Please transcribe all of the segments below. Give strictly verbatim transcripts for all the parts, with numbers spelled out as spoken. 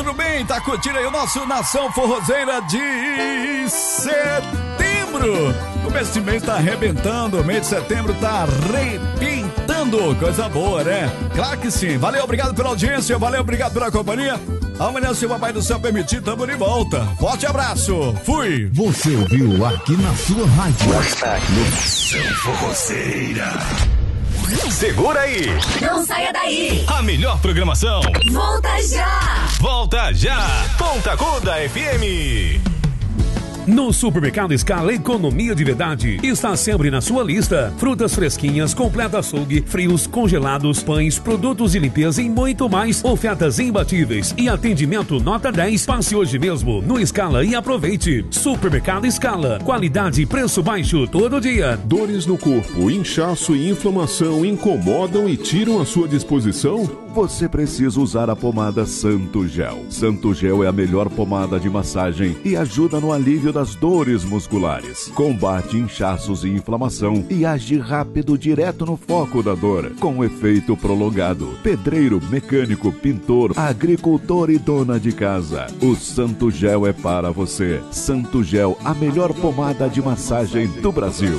tudo bem? Tá curtindo aí o nosso Nação Forrozeira de setembro. O mês de mês tá arrebentando, o mês de setembro tá arrebentando. Coisa boa, né? Claro que sim. Valeu, obrigado pela audiência, valeu, obrigado pela companhia. Amanhã, se o Papai do Céu permitir, tamo de volta. Forte abraço, fui! Você ouviu aqui na sua rádio. Nação Forrozeira. Segura aí! Não saia daí! A melhor programação! Volta já! Volta já! Ponta Aguda F M! No Supermercado Scala, economia de verdade está sempre na sua lista. Frutas fresquinhas, completo açougue, frios, congelados, pães, produtos de limpeza e muito mais. Ofertas imbatíveis e atendimento nota dez. Passe hoje mesmo no Scala e aproveite. Supermercado Scala, qualidade e preço baixo todo dia. Dores no corpo, inchaço e inflamação incomodam e tiram a sua disposição? Você precisa usar a pomada Santo Gel. Santo Gel é a melhor pomada de massagem e ajuda no alívio das dores musculares. Combate inchaços e inflamação e age rápido direto no foco da dor, com efeito prolongado. Pedreiro, mecânico, pintor, agricultor e dona de casa. O Santo Gel é para você. Santo Gel, a melhor pomada de massagem do Brasil.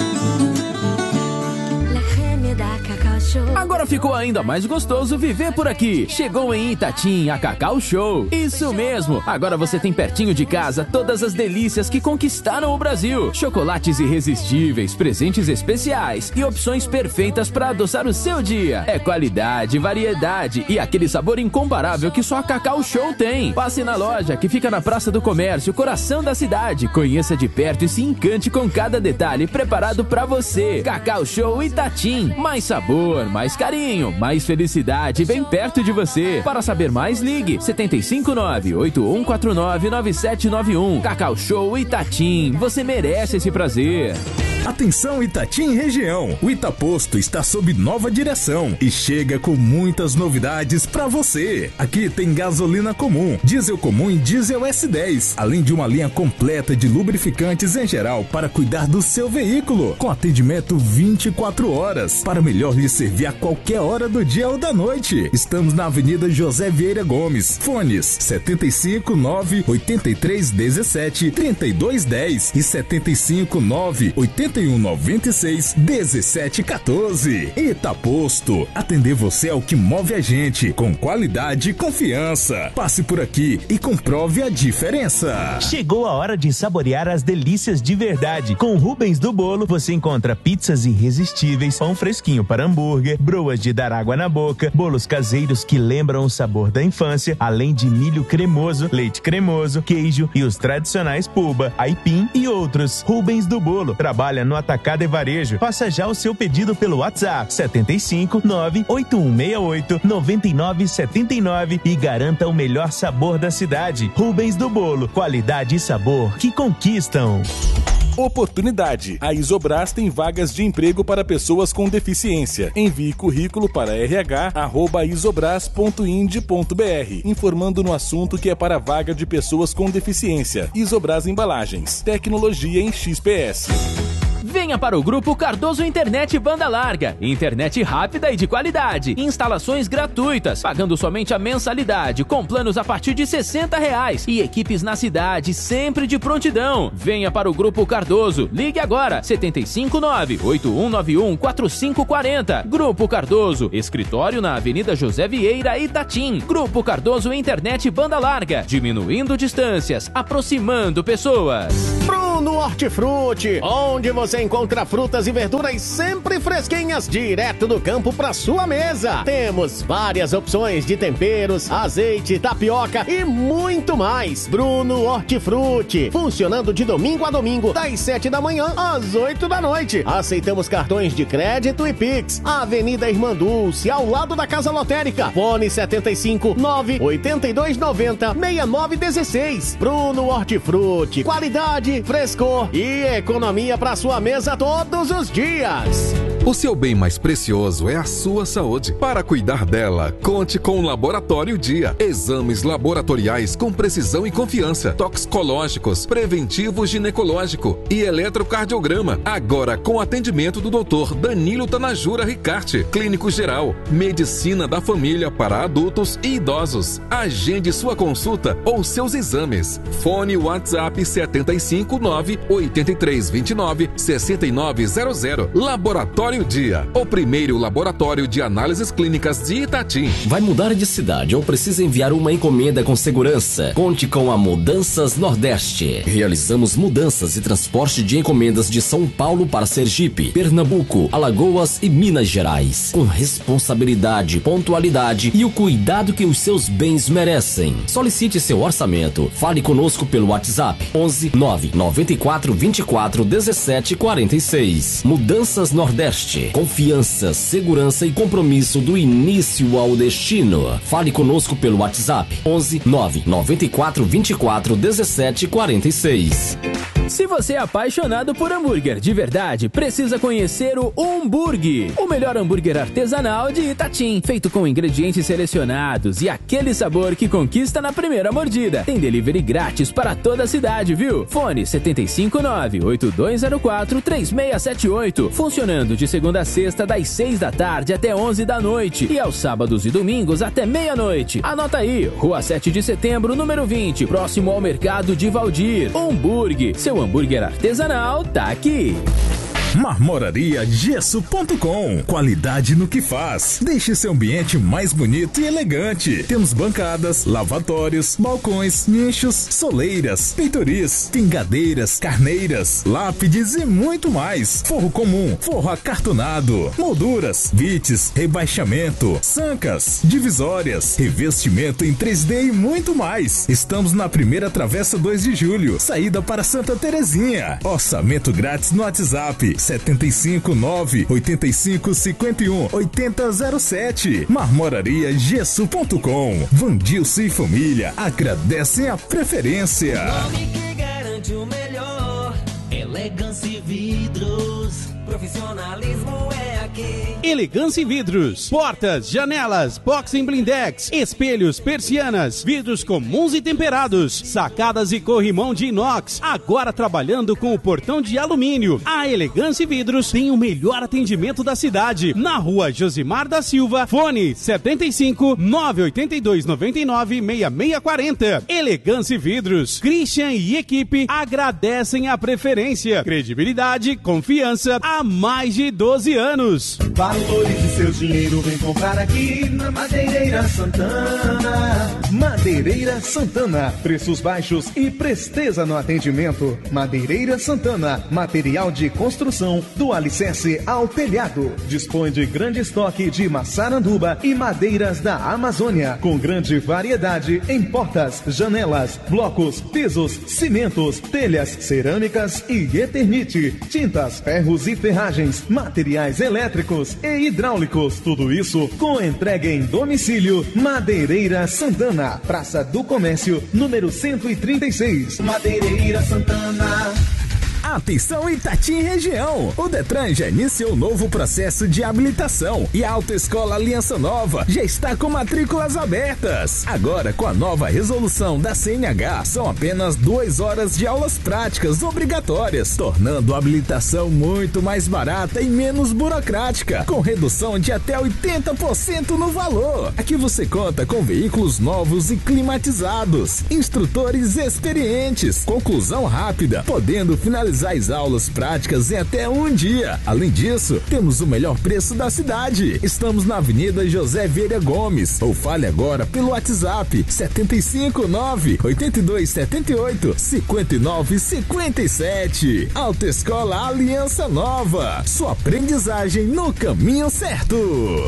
Agora ficou ainda mais gostoso viver por aqui. Chegou em Itatim a Cacau Show. Isso mesmo. Agora você tem pertinho de casa todas as delícias que conquistaram o Brasil. Chocolates irresistíveis, presentes especiais e opções perfeitas para adoçar o seu dia. É qualidade, variedade e aquele sabor incomparável que só a Cacau Show tem. Passe na loja que fica na Praça do Comércio, coração da cidade. Conheça de perto e se encante com cada detalhe preparado para você. Cacau Show Itatim. Mais sabor, mais carinho, mais felicidade bem perto de você. Para saber mais, ligue sete cinco nove, oito um quatro nove, nove sete nove um. Cacau Show Itatim, você merece esse prazer. Atenção Itatim região, o Itaposto está sob nova direção e chega com muitas novidades para você. Aqui tem gasolina comum, diesel comum e diesel S dez, além de uma linha completa de lubrificantes em geral para cuidar do seu veículo, com atendimento vinte e quatro horas, para melhor lhe servir a qualquer hora do dia ou da noite. Estamos na Avenida José Vieira Gomes, fones sete cinco nove, oito três um sete, três dois um zero e sete cinco nove, oito um nove seis, um sete um quatro. Itaposto, atender você é o que move a gente, com qualidade e confiança. Passe por aqui e comprove a diferença. Chegou a hora de saborear as delícias de verdade. Com Rubens do Bolo, você encontra pizzas irresistíveis, pão fresquinho para hambúrguer, broas de dar água na boca, bolos caseiros que lembram o sabor da infância, além de milho cremoso, leite cremoso, queijo e os tradicionais puba, aipim e outros. Rubens do Bolo trabalha no atacado e varejo. Faça já o seu pedido pelo WhatsApp sete cinco nove, oito um seis oito, nove nove sete nove e garanta o melhor sabor da cidade. Rubens do Bolo, qualidade e sabor que conquistam. Oportunidade. A Isobras tem vagas de emprego para pessoas com deficiência. Envie currículo para r h arroba isobras ponto ind ponto b r, informando no assunto que é para vaga de pessoas com deficiência. Isobras Embalagens. Tecnologia em X P S. Venha para o Grupo Cardoso Internet Banda Larga. Internet rápida e de qualidade. Instalações gratuitas, pagando somente a mensalidade, com planos a partir de sessenta reais. E equipes na cidade, sempre de prontidão. Venha para o Grupo Cardoso. Ligue agora, sete cinco nove, oito um nove um, quatro cinco quatro zero. Grupo Cardoso, escritório na Avenida José Vieira, Itatim. Grupo Cardoso Internet Banda Larga, diminuindo distâncias, aproximando pessoas. Bruno Hortifruti, onde você encontra frutas e verduras sempre fresquinhas, direto do campo para sua mesa. Temos várias opções de temperos, azeite, tapioca e muito mais. Bruno Hortifruti, funcionando de domingo a domingo, das sete da manhã às oito da noite. Aceitamos cartões de crédito e Pix. Avenida Irmã Dulce, ao lado da Casa Lotérica. Fone sete cinco nove, oito dois nove zero, seis nove um seis. Bruno Hortifruti, qualidade, frescor e economia para sua mesa todos os dias. O seu bem mais precioso é a sua saúde. Para cuidar dela, conte com o Laboratório Dia. Exames laboratoriais com precisão e confiança, toxicológicos, preventivo ginecológico e eletrocardiograma. Agora com atendimento do doutor Danilo Tanajura Ricarte, clínico geral, medicina da família para adultos e idosos. Agende sua consulta ou seus exames. Fone WhatsApp sete cinco nove, oito três dois nove, seis nove zero zero. Laboratório Dia, o primeiro laboratório de análises clínicas de Itatim. Vai mudar de cidade ou precisa enviar uma encomenda com segurança? Conte com a Mudanças Nordeste. Realizamos mudanças e transporte de encomendas de São Paulo para Sergipe, Pernambuco, Alagoas e Minas Gerais. Com responsabilidade, pontualidade e o cuidado que os seus bens merecem. Solicite seu orçamento. Fale conosco pelo WhatsApp onze nove nove quatro vinte e quatro dezessete quarenta e seis. Mudanças Nordeste. Confiança, segurança e compromisso do início ao destino. Fale conosco pelo WhatsApp onze nove nove quatro vinte e quatro dezessete quarenta e seis. Se você é apaixonado por hambúrguer de verdade, precisa conhecer o Umburg, o melhor hambúrguer artesanal de Itatim, feito com ingredientes selecionados e aquele sabor que conquista na primeira mordida. Tem delivery grátis para toda a cidade, viu? Fone sete cinco nove, oito dois zero quatro, três seis sete oito, funcionando de segunda a sexta das seis da tarde até onze da noite e aos sábados e domingos até meia-noite. Anota aí, Rua sete de Setembro, número vinte, próximo ao Mercado de Valdir. Umburg, seu hambúrguer artesanal tá aqui. Marmoraria Gesso ponto com. Qualidade no que faz. Deixe seu ambiente mais bonito e elegante. Temos bancadas, lavatórios, balcões, nichos, soleiras, peitoris, pingadeiras, carneiras, lápides e muito mais. Forro comum, forro acartonado, molduras, vites, rebaixamento, sancas, divisórias, revestimento em três D e muito mais. Estamos na primeira travessa dois de julho, saída para Santa Terezinha. Orçamento grátis no WhatsApp sete cinco nove, oito cinco cinco um, oito zero zero sete. Marmoraria Gesso ponto com. Vandilson e família agradecem a preferência. O nome que garante o melhor, Elegância e Vidros. Profissionalismo é aqui. Elegância e Vidros. Portas, janelas, boxing blindex, espelhos, persianas, vidros comuns e temperados, sacadas e corrimão de inox. Agora trabalhando com o portão de alumínio. A Elegância e Vidros tem o melhor atendimento da cidade. Na Rua Josimar da Silva, fone sete cinco nove oito dois nove nove seis seis quatro zero. Elegância e Vidros. Christian e equipe agradecem a preferência, credibilidade, confiança há mais de doze anos. Valorize seu dinheiro, vem comprar aqui na Madeireira Santana. Madeireira Santana, preços baixos e presteza no atendimento. Madeireira Santana, material de construção do alicerce ao telhado. Dispõe de grande estoque de maçaranduba e madeiras da Amazônia, com grande variedade em portas, janelas, blocos, pisos, cimentos, telhas, cerâmicas e eternite, tintas, ferros e ferragens, materiais elétricos e hidráulicos, tudo isso com entrega em domicílio. Madeireira Santana, Praça do Comércio, número cento e trinta e seis. Madeireira Santana. Atenção Itatim região! O Detran já iniciou o novo processo de habilitação e a Autoescola Aliança Nova já está com matrículas abertas. Agora, com a nova resolução da C N H, são apenas duas horas de aulas práticas obrigatórias, tornando a habilitação muito mais barata e menos burocrática, com redução de até oitenta por cento no valor. Aqui você conta com veículos novos e climatizados, instrutores experientes, conclusão rápida, podendo finalizar as aulas práticas em até um dia. Além disso, temos o melhor preço da cidade. Estamos na Avenida José Vieira Gomes, ou fale agora pelo WhatsApp sete cinco nove, oito dois sete oito, cinco nove cinco sete. Autoescola Aliança Nova, sua aprendizagem no caminho certo.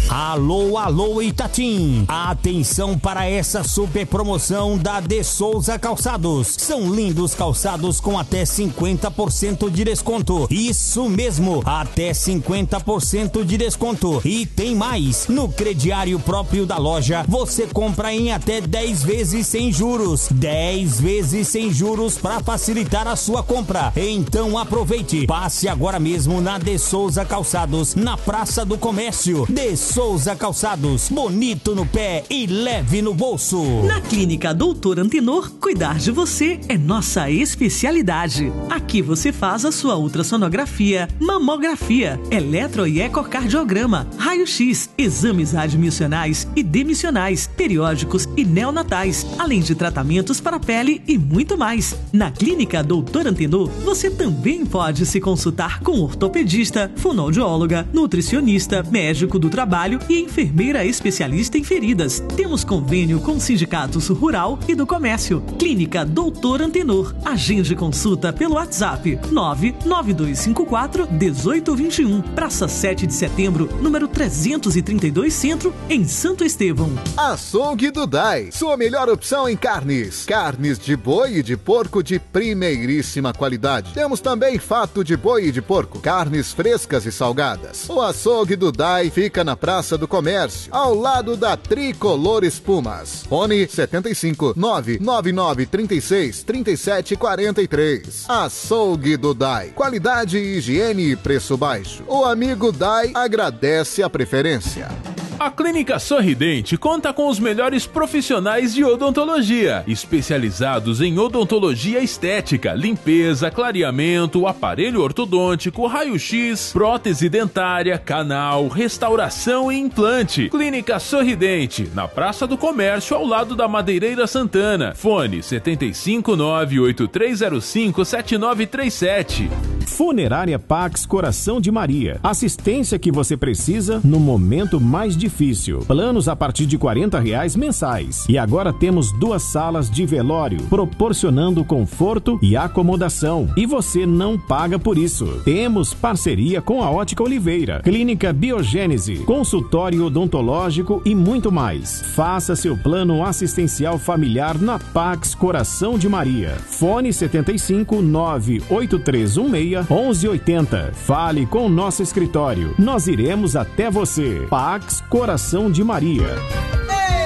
Alô, alô, Itatim! Atenção para essa super promoção da De Souza Calçados. São lindos calçados com até cinquenta por cento de desconto. Isso mesmo, até cinquenta por cento de desconto. E tem mais, no crediário próprio da loja, você compra em até dez vezes sem juros. dez vezes sem juros para facilitar a sua compra. Então aproveite, passe agora mesmo na De Souza Calçados, na Praça do Comércio. De Souza Calçados, bonito no pé e leve no bolso. Na Clínica Doutor Antenor, cuidar de você é nossa especialidade. Aqui você faz a sua ultrassonografia, mamografia, eletro e ecocardiograma, raio-x, exames admissionais e demissionais, periódicos e neonatais, além de tratamentos para pele e muito mais. Na Clínica Doutor Antenor, você também pode se consultar com ortopedista, fonoaudióloga, nutricionista, médico do trabalho e enfermeira especialista em feridas. Temos convênio com sindicatos Rural e do Comércio. Clínica Doutor Antenor. Agende consulta pelo WhatsApp nove nove dois cinco quatro um oito dois um. Praça sete de setembro, número trezentos e trinta e dois Centro, em Santo Estevão. Açougue do Dai, sua melhor opção em carnes. Carnes de boi e de porco de primeiríssima qualidade. Temos também fato de boi e de porco, carnes frescas e salgadas. O Açougue do Dai fica na Praça do Comércio, ao lado da Tricolor Espumas. Fone setenta e cinco, nove nove nove, trinta e seis, trinta e sete, quarenta e três. Açougue do Dai. Qualidade, higiene e preço baixo. O amigo Dai agradece a preferência. A Clínica Sorridente conta com os melhores profissionais de odontologia, especializados em odontologia estética, limpeza, clareamento, aparelho ortodôntico, raio-x, prótese dentária, canal, restauração e implante. Clínica Sorridente, na Praça do Comércio, ao lado da Madeireira Santana. Fone setenta e cinco, nove oito três zero cinco, sete nove três sete. Funerária Pax Coração de Maria. Assistência que você precisa no momento mais difícil. Planos a partir de quarenta reais mensais. E agora temos duas salas de velório, proporcionando conforto e acomodação. E você não paga por isso. Temos parceria com a Ótica Oliveira, Clínica Biogênese, consultório odontológico e muito mais. Faça seu plano assistencial familiar na Pax Coração de Maria. Fone setenta e cinco, nove oito três um seis, onze oitenta. Fale com o nosso escritório. Nós iremos até você. Pax Coração de Maria.